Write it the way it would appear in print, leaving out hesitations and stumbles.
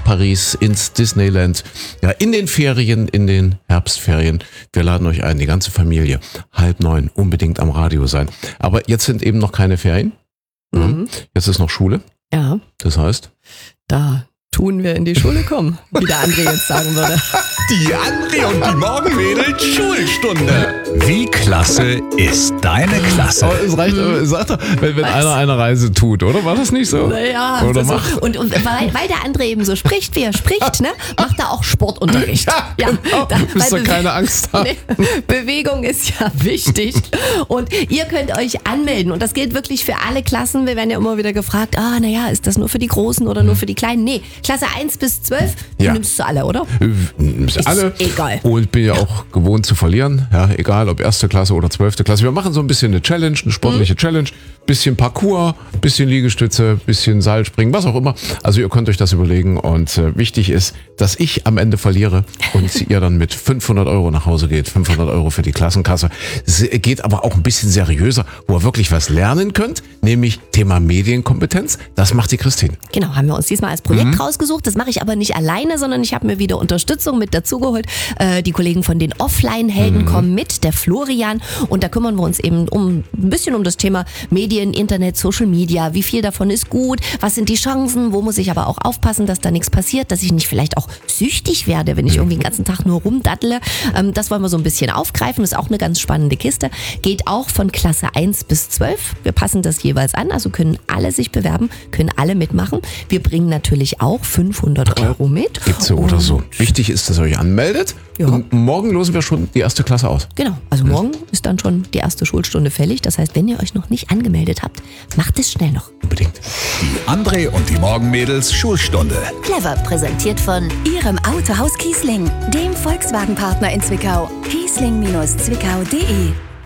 Paris, ins Disneyland. Ja, in den Ferien, in den Herbstferien. Wir laden euch ein, die ganze Familie. 8:30 unbedingt am Radio sein. Aber jetzt sind eben noch keine Ferien. Jetzt ist noch Schule. Ja. Das heißt? Da tun wir in die Schule kommen, wie der André jetzt sagen würde. Die André und die Morgenmädels Schulstunde. Wie klasse ist deine Klasse? Aber es reicht, sagt er, wenn einer eine Reise tut, oder? War das nicht so? Naja, oder so, und weil der André eben so spricht, wie er spricht, ne, macht er auch Sportunterricht. Ja, genau. Du musst doch keine Angst haben. Bewegung ist ja wichtig. Und ihr könnt euch anmelden. Und das gilt wirklich für alle Klassen. Wir werden ja immer wieder gefragt, ist das nur für die Großen oder nur für die Kleinen? Nee, Klasse 1 bis 12, du nimmst du alle, oder? Alle. Egal. Und bin ja auch gewohnt zu verlieren. Ja, egal ob 1. Klasse oder 12. Klasse. Wir machen so ein bisschen eine Challenge, eine sportliche Challenge. Bisschen Parkour, bisschen Liegestütze, bisschen Seilspringen, was auch immer. Also ihr könnt euch das überlegen. Und wichtig ist, dass ich am Ende verliere und ihr dann mit 500 € nach Hause geht. 500 € für die Klassenkasse. Es geht aber auch ein bisschen seriöser, wo ihr wirklich was lernen könnt. Nämlich Thema Medienkompetenz. Das macht die Christine. Genau, haben wir uns diesmal als Projekt rausgesucht. Das mache ich aber nicht alleine, sondern ich habe mir wieder Unterstützung mit dazugeholt. Die Kollegen von den Offline-Helden kommen mit, der Florian. Und da kümmern wir uns eben ein bisschen um das Thema Medien, Internet, Social Media. Wie viel davon ist gut? Was sind die Chancen? Wo muss ich aber auch aufpassen, dass da nichts passiert? Dass ich nicht vielleicht auch süchtig werde, wenn ich irgendwie den ganzen Tag nur rumdattle. Das wollen wir so ein bisschen aufgreifen. Das ist auch eine ganz spannende Kiste. Geht auch von Klasse 1 bis 12. Wir passen das jeweils an. Also können alle sich bewerben, können alle mitmachen. Wir bringen natürlich auch 500 € mit. Gibt's so oder so. Wichtig ist, dass ihr euch anmeldet. Ja. Und morgen losen wir schon die 1. Klasse aus. Genau, also morgen ist dann schon die erste Schulstunde fällig. Das heißt, wenn ihr euch noch nicht angemeldet habt, macht es schnell noch. Unbedingt. Die André und die Morgenmädels Schulstunde. Clever präsentiert von Ihrem Autohaus Kiesling, dem Volkswagen-Partner in Zwickau. Kiesling-Zwickau.de